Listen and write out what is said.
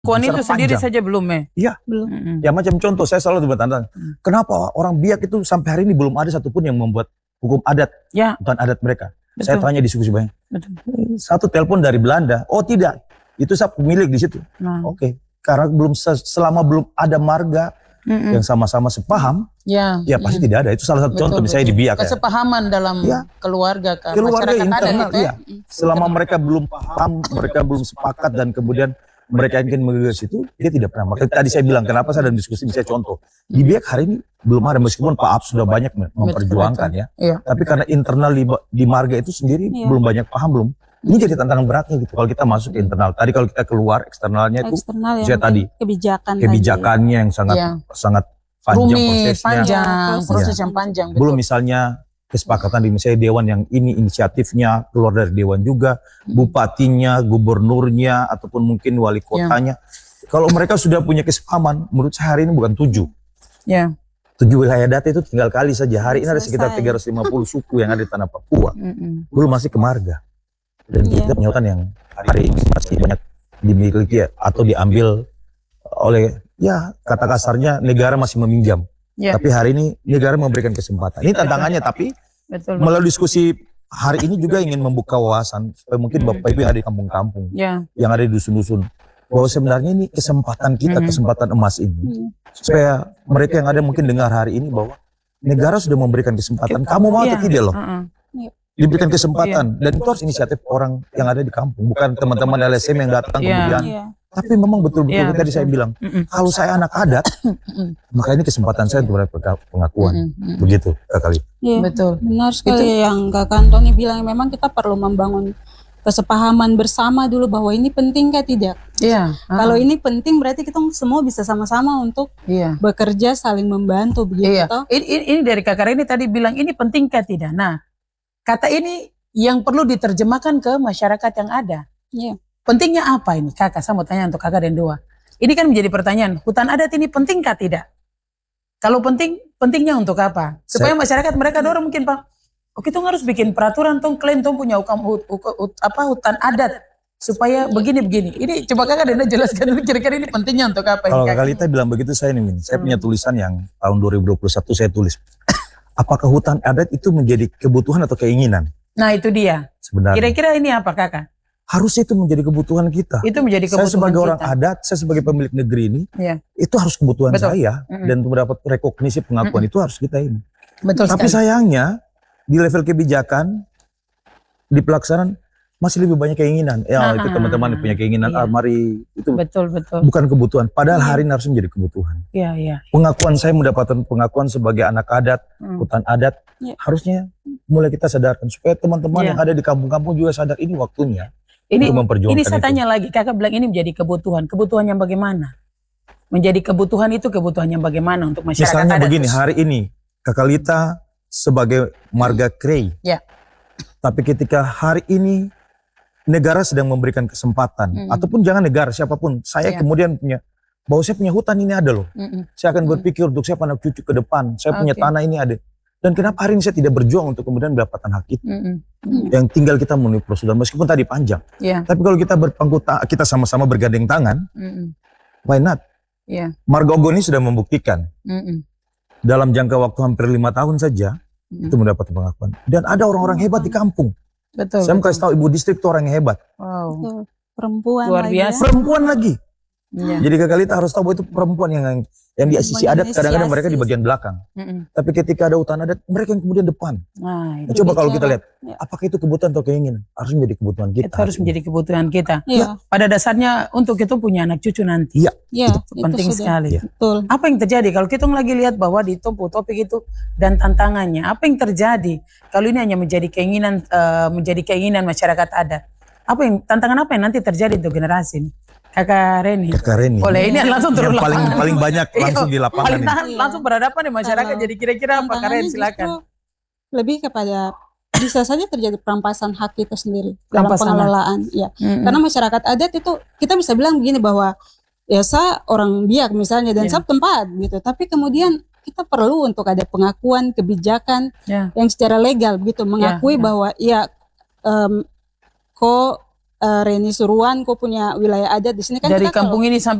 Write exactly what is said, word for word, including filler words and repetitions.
Kuan itu sendiri saja belum ya? Iya, belum. Mm-hmm. Ya macam contoh saya selalu bertanya, mm. kenapa orang Biak itu sampai hari ini belum ada satupun yang membuat hukum adat, ya. hutan adat mereka. Betul. Saya tanya diskusi banyak. Betul. Satu telepon dari Belanda, oh tidak, itu saya pemilik di situ. Nah. Oke, okay. Karena belum selama belum ada marga mm-hmm. yang sama-sama sepaham, ya, ya pasti mm. tidak ada. Itu salah satu betul, contoh misalnya di Biak. Kesepahaman ya. dalam ya. keluarga, kan? keluarga masyarakat internal, adat itu ya. ya. Selama mereka belum paham, mereka belum sepakat dan kemudian mereka ingin menggegas itu, dia tidak pernah. Makanya tadi saya bilang, kenapa saya dalam diskusi bisa contoh. Di Biak hari ini belum ada, meskipun Pak Ab sudah banyak memperjuangkan ya. Iya. Tapi karena internal di, di marga itu sendiri iya. belum banyak paham, belum. Ini jadi tantangan beratnya gitu, kalau kita masuk ke internal. Tadi kalau kita keluar, eksternalnya itu, Eksternal saya tadi, kebijakan kebijakannya tadi. yang sangat iya. sangat panjang Rumit, prosesnya. panjang, proses ya. yang panjang. Betul. Belum misalnya, kesepakatan di misalnya dewan yang ini inisiatifnya keluar dari dewan juga, bupatinya, gubernurnya, ataupun mungkin wali kotanya. Ya. Kalau mereka sudah punya kesepahaman, menurut saya hari ini bukan tujuh. Ya. Tujuh wilayah data itu tinggal kali saja. Hari ini ada sekitar tiga ratus lima puluh suku yang ada di tanah Papua. Belum masih ke marga. Dan ya. kita punya hutan yang hari ini masih banyak dimiliki atau diambil oleh, ya kata kasarnya negara masih meminjam. Ya. Tapi hari ini negara memberikan kesempatan. Ini tantangannya, tapi betul, melalui diskusi hari ini juga ingin membuka wawasan supaya mungkin Bapak Ibu yang ada di kampung-kampung, ya. yang ada di dusun-dusun, bahwa sebenarnya ini kesempatan kita, hmm. kesempatan emas ini, hmm. supaya mereka yang ada mungkin dengar hari ini bahwa negara sudah memberikan kesempatan. Kamu mau ya. atau tidak loh? Uh-uh. Diberikan kesempatan, ya. dan itu harus inisiatif orang yang ada di kampung, bukan teman-teman L S M yang datang ya. kemudian. Ya. Tapi memang betul-betul ya, tadi betul. saya bilang, mm-mm. kalau saya anak adat, maka ini kesempatan saya untuk mendapatkan pengakuan. Mm-mm. Begitu, Kak Kali. Iya, betul. Benar sekali itu. Yang Kak Antoni bilang, memang kita perlu membangun kesepahaman bersama dulu bahwa ini penting kah tidak. Iya. Kalau ini penting berarti kita semua bisa sama-sama untuk iya. bekerja, saling membantu. Begitu. Iya. Ini, ini dari Kak Reni tadi bilang ini penting kah tidak. Nah, kata ini yang perlu diterjemahkan ke masyarakat yang ada. Iya. Pentingnya apa ini kakak? Saya mau tanya untuk kakak dan dua. Ini kan menjadi pertanyaan, hutan adat ini pentingkah tidak? Kalau penting, pentingnya untuk apa? Supaya Saya, masyarakat mereka dorong mungkin Pak, oh kita harus bikin peraturan tong klaim tong punya hukum hut, hut, hut, apa hutan adat supaya begini-begini. Ini coba kakak dan jelaskan dulu kira-kira ini pentingnya untuk apa? Kalau kakak Lita bilang begitu saya nih, saya hmm. punya tulisan yang tahun dua ribu dua puluh satu saya tulis. Apakah hutan adat itu menjadi kebutuhan atau keinginan? Nah itu dia. Sebenarnya. Kira-kira ini apa kakak? Harusnya itu menjadi kebutuhan kita. Itu menjadi kebutuhan saya sebagai kita. orang adat, saya sebagai pemilik negeri ini, ya. itu harus kebutuhan Betul. saya. Mm-hmm. Dan untuk mendapat rekognisi pengakuan mm-hmm. itu harus kita ini. Betul Tapi sekali. sayangnya, di level kebijakan, di pelaksanaan, masih lebih banyak keinginan. Ya nah, itu teman-teman punya keinginan, iya. ah, mari. Itu betul, betul. bukan kebutuhan. Padahal mm-hmm. hari ini harus menjadi kebutuhan. Iya, iya. Pengakuan saya mendapatkan pengakuan sebagai anak adat, mm. hutan adat, yeah. harusnya mulai kita sadarkan. Supaya teman-teman yeah. yang ada di kampung-kampung juga sadar ini waktunya. Ini, ini saya itu. tanya lagi, kakak bilang ini menjadi kebutuhan. Kebutuhan yang bagaimana? Menjadi kebutuhan itu kebutuhan yang bagaimana untuk masyarakat Misalnya adat? begini, hari ini Kakak Lita sebagai marga Krei. Ya. Tapi ketika hari ini negara sedang memberikan kesempatan, mm-hmm. ataupun jangan negara, siapapun. Saya ya. kemudian punya, bahwa saya punya hutan ini ada loh. Mm-hmm. Saya akan berpikir mm-hmm. untuk siapa anak cucu ke depan. Saya punya okay. tanah ini ada. Dan kenapa hari ini saya tidak berjuang untuk kemudian mendapatkan hak itu? Mm-hmm. Yang tinggal kita memenuhi prosedur, meskipun tadi panjang. Yeah. Tapi kalau kita berpangku ta- kita sama-sama bergandeng tangan, mm-hmm. why not? Yeah. Margogo ini sudah membuktikan. Mm-hmm. Dalam jangka waktu hampir lima tahun saja, mm-hmm. itu mendapat pengakuan. Dan ada orang-orang hebat di kampung. Betul. Saya mau kasih tahu Ibu Distrik itu orang yang hebat. Wow. Perempuan luar lagi biasa. Ya. Perempuan lagi. Yeah. Jadi Kakak Lita harus tahu bahwa itu perempuan yang yang di sisi adat kadang-kadang mereka di bagian belakang. Mm-mm. Tapi ketika ada hutan adat mereka yang kemudian depan. Nah, nah, coba kalau kita lihat, ya. apakah itu kebutuhan atau keinginan? Harus menjadi kebutuhan kita. Itu harus menjadi kebutuhan kita. Ya. Pada dasarnya untuk kita punya anak cucu nanti. Iya. Ya, itu penting itu sekali. Ya. Betul. Apa yang terjadi kalau kita lagi lihat bahwa di Tompo topik itu dan tantangannya, apa yang terjadi kalau ini hanya menjadi keinginan uh, menjadi keinginan masyarakat adat? Apa yang tantangan apa yang nanti terjadi untuk generasi ini? Kakak Reni. Kakak Reni. Boleh ini langsung turun yang paling paling banyak langsung di lapangan. Paling tahan, langsung berhadapan di masyarakat. Jadi kira-kira apa Kak Reni silakan. Lebih kepada bisa saja terjadi perampasan hak kita sendiri dalam pengelolaan. Ya. Mm-hmm. Karena masyarakat adat itu kita bisa bilang begini bahwa ya saya orang Biak misalnya dan yeah. saya tempat gitu. Tapi kemudian kita perlu untuk ada pengakuan kebijakan yeah. yang secara legal begitu mengakui yeah, yeah. bahwa ya um, kok uh, Reni Suruan, kau punya wilayah adat di sini kan dari kita kampung kalau, ini sampai